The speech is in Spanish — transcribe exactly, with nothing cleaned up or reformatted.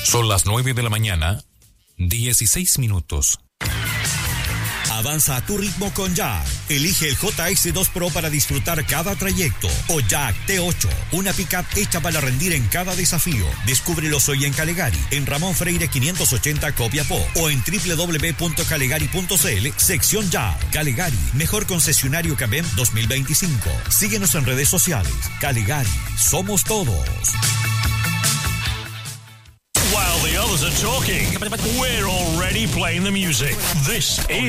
Son las nueve de la mañana, dieciséis minutos. Avanza a tu ritmo con Jack. Elige el J S dos Pro para disfrutar cada trayecto. O Jack T ocho, una pickup hecha para rendir en cada desafío. Descúbrelos hoy en Calegari, en Ramón Freire quinientos ochenta Copiapó, o en doble u doble u doble u punto calegari punto c l, sección Jack. Calegari, mejor concesionario que A B E M dos mil veinticinco. Síguenos en redes sociales. Calegari, somos todos. While the others are talking, we're already playing the music. This is